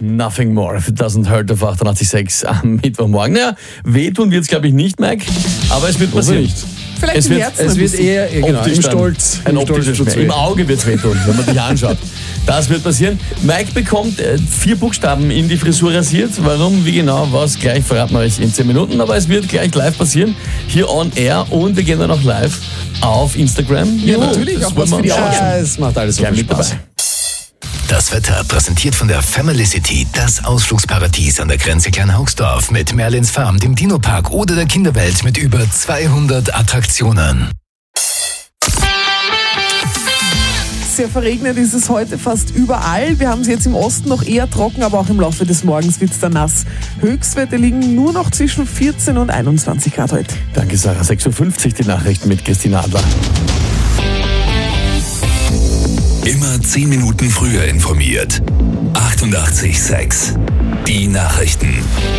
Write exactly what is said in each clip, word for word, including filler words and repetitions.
Nothing More. If it doesn't hurt auf achtundachtzig Komma sechs am Mittwochmorgen. Naja, wehtun wird es glaube ich nicht, Mike, aber es wird passieren. Nicht. Vielleicht es im wird, Herzen. Es wird eher genau, Optisch im dann Stolz. Ein im Stolz optisches tut's Schmerz. weh. Im Auge wird es wehtun, wenn man dich anschaut. Das wird passieren. Mike bekommt äh, vier Buchstaben in die Frisur rasiert. Warum, wie genau, was, gleich verraten wir euch in zehn Minuten. Aber es wird gleich live passieren, hier on air. Und wir gehen dann auch live auf Instagram. Ja, natürlich, das auch wollen was wir für die uns Augen. anschauen. Ja, es macht alles so Gern viel mit Spaß. dabei. Das Wetter präsentiert von der Family City, das Ausflugsparadies an der Grenze Kleinhaugsdorf mit Merlins Farm, dem Dino-Park oder der Kinderwelt mit über zweihundert Attraktionen. Sehr verregnet ist es heute fast überall. Wir haben es jetzt im Osten noch eher trocken, aber auch im Laufe des Morgens wird es dann nass. Höchstwerte liegen nur noch zwischen vierzehn und einundzwanzig Grad heute. Danke, Sarah. sechs Uhr fünfzig die Nachrichten mit Christina Adler. Immer zehn Minuten früher informiert. achtundachtzig Komma sechs. Die Nachrichten.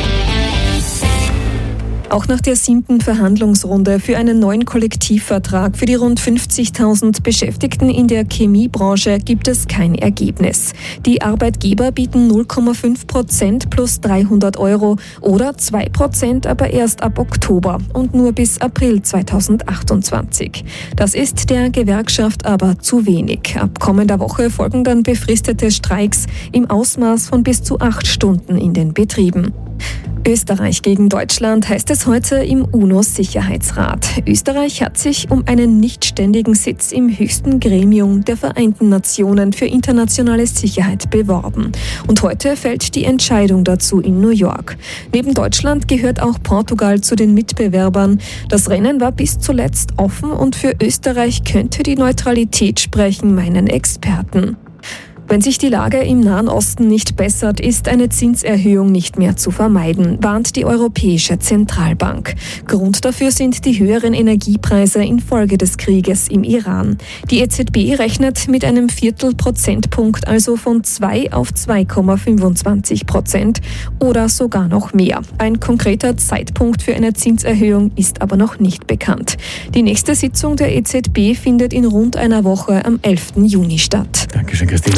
Auch nach der siebten Verhandlungsrunde für einen neuen Kollektivvertrag für die rund fünfzigtausend Beschäftigten in der Chemiebranche gibt es kein Ergebnis. Die Arbeitgeber bieten null Komma fünf Prozent plus dreihundert Euro oder zwei Prozent aber erst ab Oktober und nur bis April zweitausendachtundzwanzig. Das ist der Gewerkschaft aber zu wenig. Ab kommender Woche folgen dann befristete Streiks im Ausmaß von bis zu acht Stunden in den Betrieben. Österreich gegen Deutschland heißt es heute im UNO-Sicherheitsrat. Österreich hat sich um einen nichtständigen Sitz im höchsten Gremium der Vereinten Nationen für internationale Sicherheit beworben. Und heute fällt die Entscheidung dazu in New York. Neben Deutschland gehört auch Portugal zu den Mitbewerbern. Das Rennen war bis zuletzt offen und für Österreich könnte die Neutralität sprechen, meinen Experten. Wenn sich die Lage im Nahen Osten nicht bessert, ist eine Zinserhöhung nicht mehr zu vermeiden, warnt die Europäische Zentralbank. Grund dafür sind die höheren Energiepreise infolge des Krieges im Iran. Die E Z B rechnet mit einem Viertelprozentpunkt, also von zwei auf zwei Komma fünfundzwanzig Prozent oder sogar noch mehr. Ein konkreter Zeitpunkt für eine Zinserhöhung ist aber noch nicht bekannt. Die nächste Sitzung der E Z B findet in rund einer Woche am elften Juni statt. Dankeschön, Christina.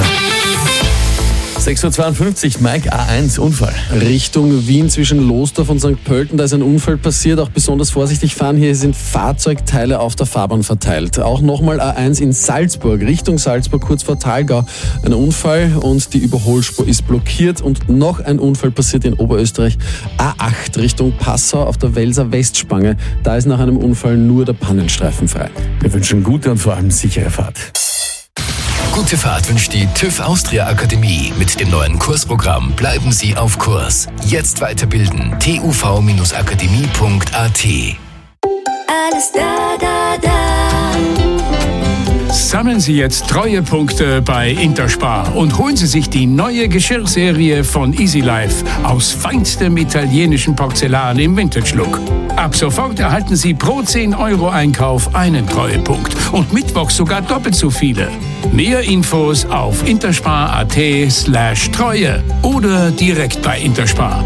sechs Uhr zweiundfünfzig, Mike, A eins, Unfall. Richtung Wien zwischen Losdorf und Sankt Pölten, da ist ein Unfall passiert. Auch besonders vorsichtig fahren. Hier sind Fahrzeugteile auf der Fahrbahn verteilt. Auch nochmal A eins in Salzburg, Richtung Salzburg, kurz vor Thalgau. Ein Unfall und die Überholspur ist blockiert. Und noch ein Unfall passiert in Oberösterreich. A acht Richtung Passau auf der Welser Westspange. Da ist nach einem Unfall nur der Pannenstreifen frei. Wir wünschen gute und vor allem sichere Fahrt. Gute Fahrt wünscht die TÜV Austria Akademie. Mit dem neuen Kursprogramm bleiben Sie auf Kurs. Jetzt weiterbilden. t u v akademie punkt a t. Alles da, da, da. Sammeln Sie jetzt Treuepunkte bei Interspar und holen Sie sich die neue Geschirrserie von Easy Life aus feinstem italienischen Porzellan im Vintage-Look. Ab sofort erhalten Sie pro zehn Euro Einkauf einen Treuepunkt und mittwochs sogar doppelt so viele. Mehr Infos auf interspar punkt at slash Treue oder direkt bei Interspar.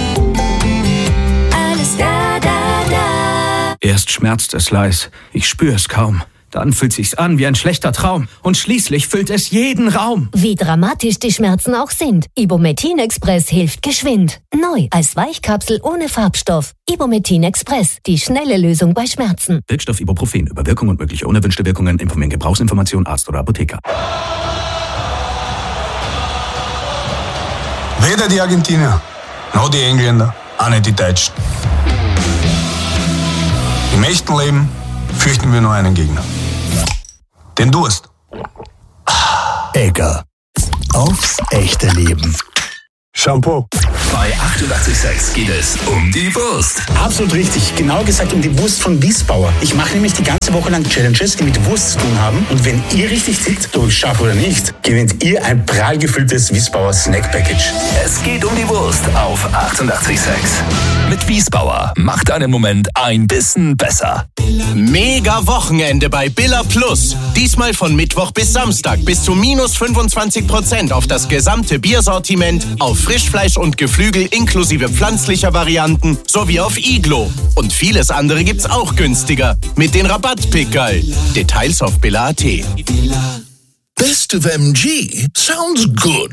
Alles da, da, da. Erst schmerzt es leis, ich spüre es kaum. Dann fühlt sich's an wie ein schlechter Traum. Und schließlich füllt es jeden Raum. Wie dramatisch die Schmerzen auch sind. Ibumetin Express hilft geschwind. Neu als Weichkapsel ohne Farbstoff. Ibumetin Express. Die schnelle Lösung bei Schmerzen. Wirkstoff Ibuprofen. Über Wirkung und mögliche unerwünschte Wirkungen informieren Gebrauchsinformation Arzt oder Apotheker. Weder die Argentinier, noch die Engländer, auch nicht die Deutschen. Im echten Leben fürchten wir nur einen Gegner. Den Durst. Egger. Aufs echte Leben. Shampoo. Bei achtundachtzig Komma sechs geht es um die Wurst. Absolut richtig. Genau gesagt um die Wurst von Wiesbauer. Ich mache nämlich die ganze Woche lang Challenges, die mit Wurst zu tun haben. Und wenn ihr richtig tippt, ob ich schaffe oder nicht, gewinnt ihr ein prall gefülltes Wiesbauer Snack Package. Es geht um die Wurst auf achtundachtzig Komma sechs. Mit Wiesbauer macht einen Moment ein bisschen besser. Mega Wochenende bei Billa Plus. Diesmal von Mittwoch bis Samstag bis zu minus fünfundzwanzig Prozent auf das gesamte Biersortiment, auf Frischfleisch und Geflügel inklusive pflanzlicher Varianten sowie auf Iglo. Und vieles andere gibt's auch günstiger mit den Rabattpickerl. Details auf billa punkt at. Best of M G sounds good.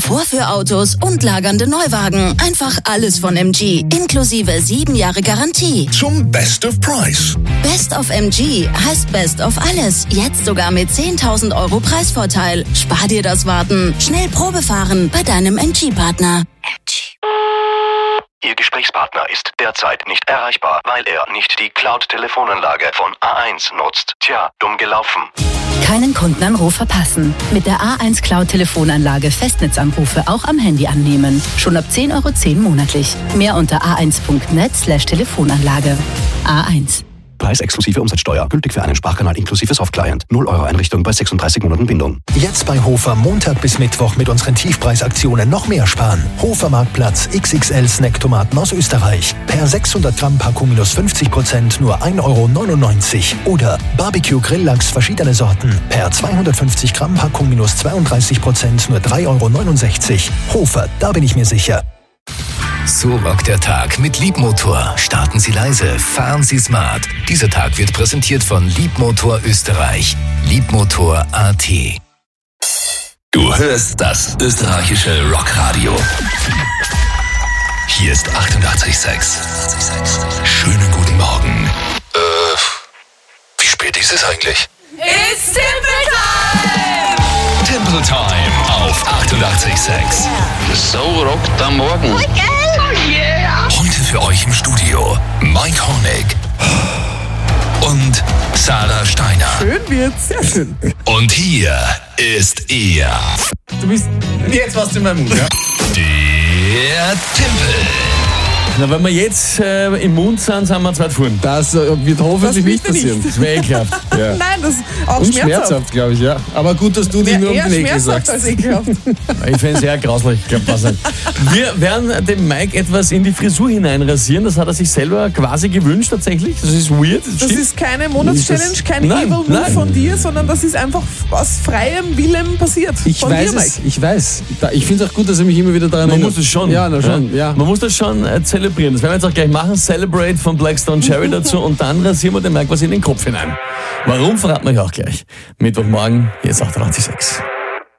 Vorführautos und lagernde Neuwagen. Einfach alles von M G, inklusive sieben Jahre Garantie. Zum Best of Price. Best of M G heißt Best of alles. Jetzt sogar mit zehntausend Euro Preisvorteil. Spar dir das Warten. Schnell Probe fahren bei deinem M G-Partner. M G. Ihr Gesprächspartner ist derzeit nicht erreichbar, weil er nicht die Cloud-Telefonanlage von A eins nutzt. Tja, dumm gelaufen. Keinen Kundenanruf verpassen. Mit der A eins Cloud-Telefonanlage Festnetzanrufe auch am Handy annehmen. Schon ab zehn Euro zehn monatlich. Mehr unter a eins punkt net slash Telefonanlage. A eins. Preis exklusive Umsatzsteuer. Gültig für einen Sprachkanal inklusive Softclient. null Euro Einrichtung bei sechsunddreißig Monaten Bindung. Jetzt bei Hofer Montag bis Mittwoch mit unseren Tiefpreisaktionen noch mehr sparen. Hofer Marktplatz X X L Snacktomaten aus Österreich. Per sechshundert Gramm Packung minus fünfzig Prozent nur ein Euro neunundneunzig. Oder Barbecue Grilllachs verschiedene Sorten. Per zweihundertfünfzig Gramm Packung minus zweiunddreißig Prozent nur drei Euro neunundsechzig. Hofer, da bin ich mir sicher. So rockt der Tag mit Liebmotor. Starten Sie leise, fahren Sie smart. Dieser Tag wird präsentiert von Liebmotor Österreich. Liebmotor Punkt a t. Du hörst das österreichische Rockradio. Hier ist achtundachtzig Komma sechs. Schönen guten Morgen. Äh, wie spät ist es eigentlich? It's Timple Time! Timple Time auf achtundachtzig Komma sechs. So rockt am Morgen. Oh yeah! Heute für euch im Studio Mike Honeck und Sarah Steiner. Schön wird's, sehr schön. Und hier ist er. Du bist jetzt fast in meinem Mund, ja? Der Timpel. Na, wenn wir jetzt äh, im Mund sind, sind wir zweit vorn. Das äh, wird hoffentlich nicht passieren. Nicht. Das wäre ekelhaft. Ja. Nein, das ist auch Und schmerzhaft. schmerzhaft, glaube ich, ja. Aber gut, dass du dich nur um eher den Ekel schmerzhaft sagst. als ekelhaft. Ich finde es sehr grauslich. Ich glaub, was nicht. Wir werden dem Mike etwas in die Frisur hineinrasieren. Das hat er sich selber quasi gewünscht tatsächlich. Das ist weird. Das, Das stimmt. ist keine Monatschallenge, kein Nein, Evil Move nein. von dir, sondern das ist einfach aus freiem Willen passiert. Ich von weiß dir, es, Mike. ich weiß. Da, ich finde es auch gut, dass er mich immer wieder daran Man erinnert. muss es schon. Ja, na schon, ja. Man muss das schon äh, zelebrieren. Das werden wir jetzt auch gleich machen. Celebrate von Blackstone Cherry dazu und dann rasieren wir dem Mike was in den Kopf hinein. Warum, verraten wir euch auch gleich. Mittwochmorgen, hier ist achtundachtzig Komma sechs.